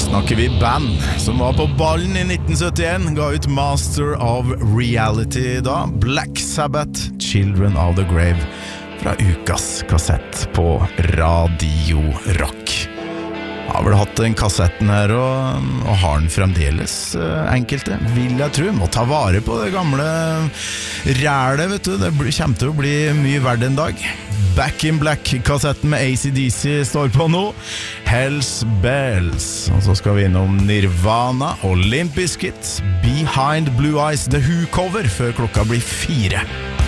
Snakker vi band som var på ballen i 1971, ga ut Master of Reality da, Black Sabbath, Children of the Grave, fra ukas kassett på Radio Rock. Jeg har vel hatt den kassetten her og har den fremdeles enkelte, vil jeg tro. Må ta vare på det gamle rælet, vet du. Det kommer til å bli mye verdt en dag. Back in Black-kassetten med AC/DC står på nå. Hells Bells. Og så skal vi innom Nirvana og Limp Bizkit, Behind Blue Eyes, The Who-cover, før klokka blir 4.